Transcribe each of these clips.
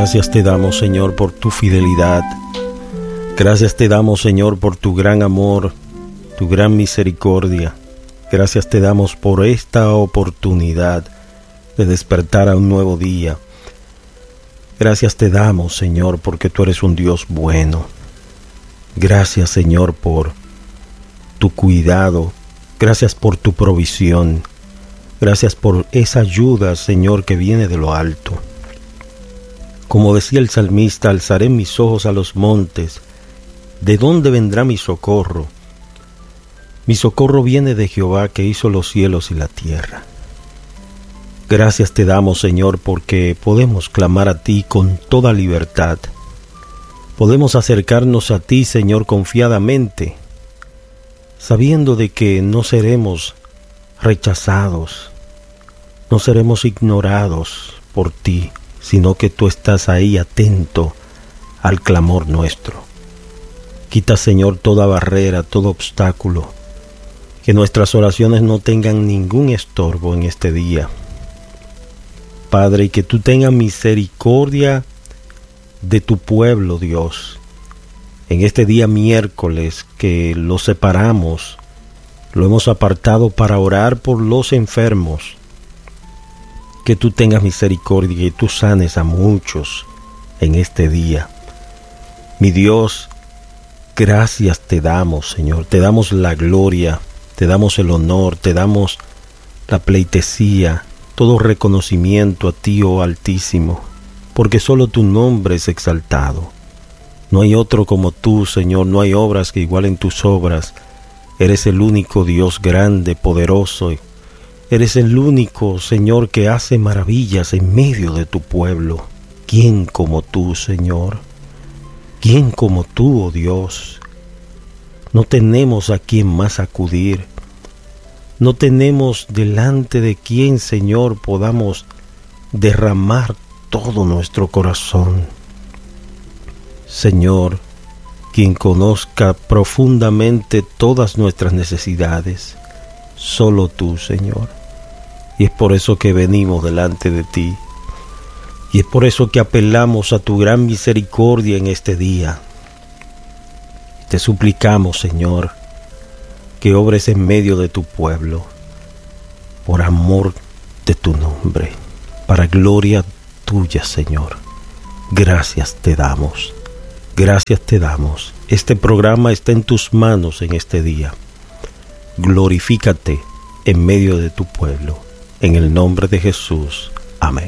Gracias te damos, Señor, por tu fidelidad. Gracias te damos, Señor, por tu gran amor, tu gran misericordia. Gracias te damos por esta oportunidad de despertar a un nuevo día. Gracias te damos, Señor, porque tú eres un Dios bueno. Gracias, Señor, por tu cuidado. Gracias por tu provisión. Gracias por esa ayuda, Señor, que viene de lo alto. Como decía el salmista, alzaré mis ojos a los montes. ¿De dónde vendrá mi socorro? Mi socorro viene de Jehová, que hizo los cielos y la tierra. Gracias te damos, Señor, porque podemos clamar a ti con toda libertad. Podemos acercarnos a ti, Señor, confiadamente, sabiendo de que no seremos rechazados, no seremos ignorados por ti, sino que tú estás ahí atento al clamor nuestro. Quita, Señor, toda barrera, todo obstáculo, que nuestras oraciones no tengan ningún estorbo en este día. Padre, y que tú tengas misericordia de tu pueblo, Dios. En este día miércoles que lo separamos, lo hemos apartado para orar por los enfermos. Que tú tengas misericordia y que tú sanes a muchos en este día. Mi Dios, gracias te damos, Señor. Te damos la gloria, te damos el honor, te damos la pleitesía, todo reconocimiento a ti, oh Altísimo, porque solo tu nombre es exaltado. No hay otro como tú, Señor, no hay obras que igualen tus obras. Eres el único Dios grande, poderoso. Eres el único, Señor, que hace maravillas en medio de tu pueblo. ¿Quién como tú, Señor? ¿Quién como tú, oh Dios? No tenemos a quién más acudir. No tenemos delante de quién, Señor, podamos derramar todo nuestro corazón. Señor, quien conozca profundamente todas nuestras necesidades, solo tú, Señor. Y es por eso que venimos delante de ti. Y es por eso que apelamos a tu gran misericordia en este día. Te suplicamos, Señor, que obres en medio de tu pueblo, por amor de tu nombre, para gloria tuya, Señor. Gracias te damos. Gracias te damos. Este programa está en tus manos en este día. Glorifícate en medio de tu pueblo. En el nombre de Jesús. Amén.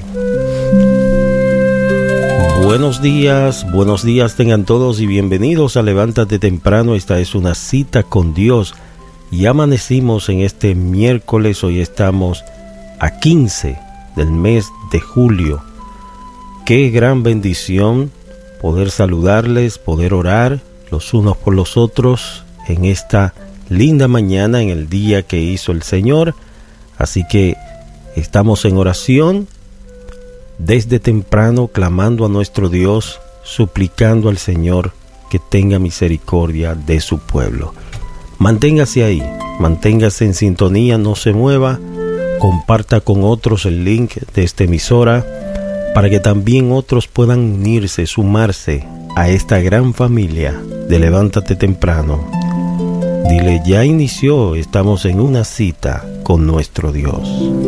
Buenos días tengan todos y bienvenidos a Levántate Temprano. Esta es una cita con Dios. Y amanecimos en este miércoles. Hoy estamos a 15 del mes de julio. Qué gran bendición poder saludarles, poder orar los unos por los otros en esta linda mañana, en el día que hizo el Señor. Así que estamos en oración desde temprano, clamando a nuestro Dios, suplicando al Señor que tenga misericordia de su pueblo. Manténgase ahí, manténgase en sintonía, no se mueva, comparta con otros el link de esta emisora para que también otros puedan unirse, sumarse a esta gran familia de Levántate Temprano. Dile, ya inició, estamos en una cita con nuestro Dios.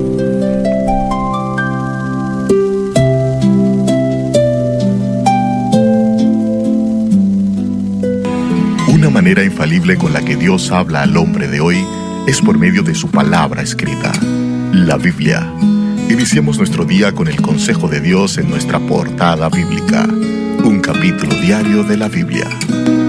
Una manera infalible con la que Dios habla al hombre de hoy es por medio de su palabra escrita, la Biblia. Iniciemos nuestro día con el consejo de Dios en nuestra portada bíblica, un capítulo diario de la Biblia.